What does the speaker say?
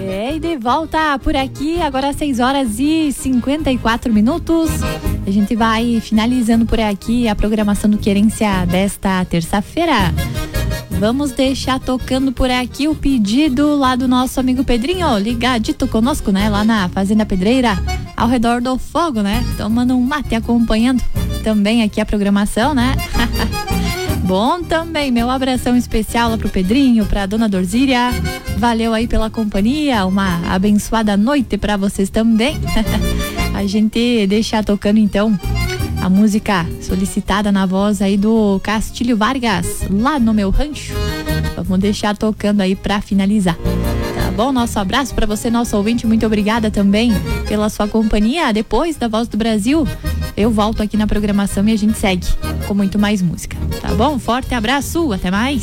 E de volta por aqui, agora às 6h54. A gente vai finalizando por aqui a programação do Querência desta terça-feira. Vamos deixar tocando por aqui o pedido lá do nosso amigo Pedrinho, ligadito conosco, né? Lá na Fazenda Pedreira, ao redor do fogo, né? Tomando um mate, acompanhando também aqui a programação, né? Bom também, meu abração especial lá pro Pedrinho, pra dona Dorzíria. Valeu aí pela companhia, uma abençoada noite pra vocês também. A gente deixa tocando então a música solicitada na voz aí do Castilho Vargas, Lá no Meu Rancho. Vamos deixar tocando aí pra finalizar. Tá bom? Nosso abraço pra você, nosso ouvinte. Muito obrigada também pela sua companhia. Depois da Voz do Brasil, eu volto aqui na programação e a gente segue com muito mais música. Tá bom? Forte abraço, até mais.